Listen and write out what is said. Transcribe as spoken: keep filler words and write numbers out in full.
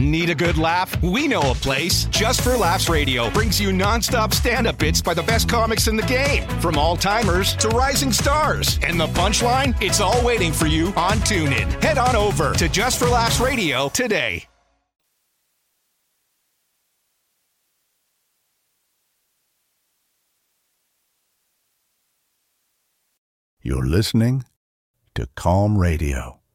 Need a good laugh? We know a place. Just for Laughs Radio brings you nonstop stand-up bits by the best comics in the game, from all-timers to rising stars. And the punchline? It's all waiting for you on TuneIn. Head on over to Just for Laughs Radio today. You're listening to Calm Radio.